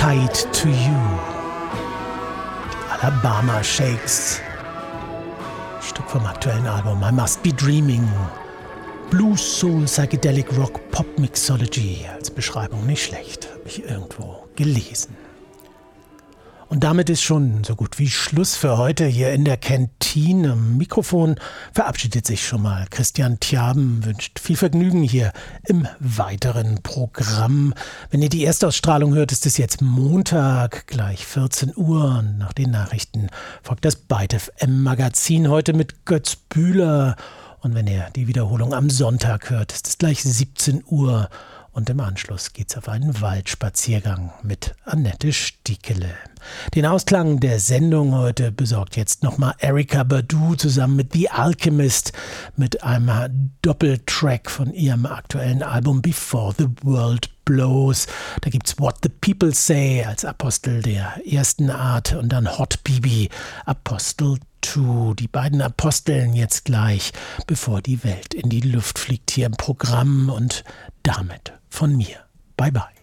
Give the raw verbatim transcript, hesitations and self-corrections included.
Tied to You. Die Alabama Shakes. Stück vom aktuellen Album I Must Be Dreaming. Blues, Soul, Psychedelic Rock, Pop Mixology. Als Beschreibung nicht schlecht. Habe ich irgendwo gelesen. Und damit ist schon so gut wie Schluss für heute hier in der Kantine. Am Mikrofon verabschiedet sich schon mal Christian Tjaben, wünscht viel Vergnügen hier im weiteren Programm. Wenn ihr die Erstausstrahlung hört, ist es jetzt Montag, gleich vierzehn Uhr. Und nach den Nachrichten folgt das Byte F M Magazin heute mit Götz Bühler. Und wenn ihr die Wiederholung am Sonntag hört, ist es gleich siebzehn Uhr. Und im Anschluss geht's auf einen Waldspaziergang mit Annette Stiekele. Den Ausklang der Sendung heute besorgt jetzt nochmal Erykah Badu zusammen mit The Alchemist mit einem Doppeltrack von ihrem aktuellen Album Before the World Blows. Da gibt's What the People Say als Apostel der ersten Art und dann Hot Bibi, Apostel zwei. Die beiden Aposteln jetzt gleich, bevor die Welt in die Luft fliegt hier im Programm und damit von mir. Bye bye.